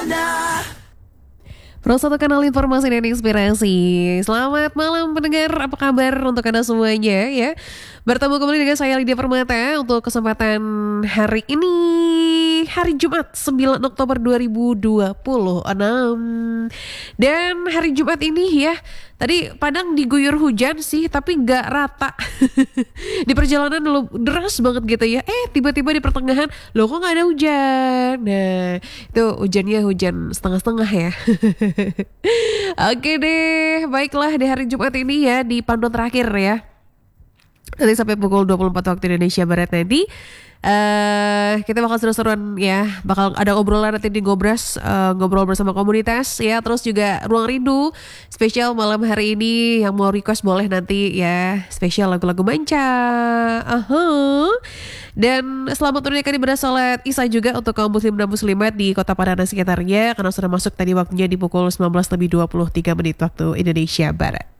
Pro Satu Kanal Informasi dan Inspirasi. Selamat malam pendengar, apa kabar untuk Anda semuanya ya. Bertemu kembali dengan saya Lydia Permata untuk kesempatan hari ini, hari Jumat 9 Oktober 2026. Dan hari Jumat ini ya, tadi Padang diguyur hujan sih, tapi gak rata. Di perjalanan deras banget gitu ya. Tiba-tiba di pertengahan, loh kok gak ada hujan. Nah, itu hujannya hujan setengah-setengah ya. Oke deh, baiklah di hari Jumat ini ya, di pantun terakhir ya, nanti sampai pukul 24 waktu Indonesia Barat nanti kita bakal seru-seruan ya, bakal ada obrolan nanti di Ngobras, ngobrol bersama komunitas ya. Terus juga Ruang Rindu spesial malam hari ini, yang mau request boleh nanti ya, spesial lagu-lagu manca. Dan selamat menunaikan ibadah salat Isya juga untuk kaum muslim dan muslimat di Kota Padang dan sekitarnya, karena sudah masuk tadi waktunya di pukul 19:23 waktu Indonesia Barat.